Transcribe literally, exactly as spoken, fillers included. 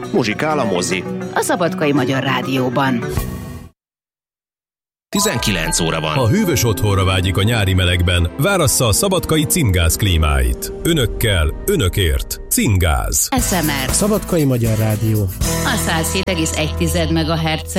Muzsikál a mozi. A Szabadkai Magyar Rádióban. tizenkilenc óra van. Ha hűvös otthonra vágyik a nyári melegben, várassza a Szabadkai Cingáz klímáit. Önökkel, önökért. Cingáz. es em er. Szabadkai Magyar Rádió. A száz hét egész egy megahertz